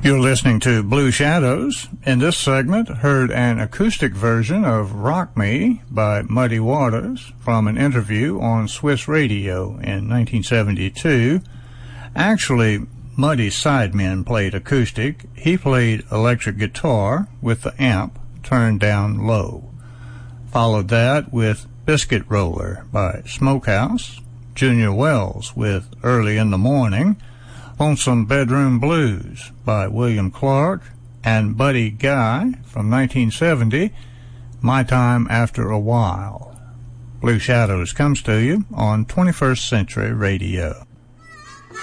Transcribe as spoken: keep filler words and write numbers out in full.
You're listening to Blue Shadows. In this segment, heard an acoustic version of Rock Me by Muddy Waters from an interview on Swiss Radio in nineteen seventy-two. Actually, Muddy's sidemen played acoustic. He played electric guitar with the amp turned down low. Followed that with Biscuit Roller by Smokehouse, Junior Wells with Early in the Morning, Lonesome Bedroom Blues by William Clark, and Buddy Guy from nineteen seventy, My Time After a While. Blue Shadows comes to you on twenty-first Century Radio.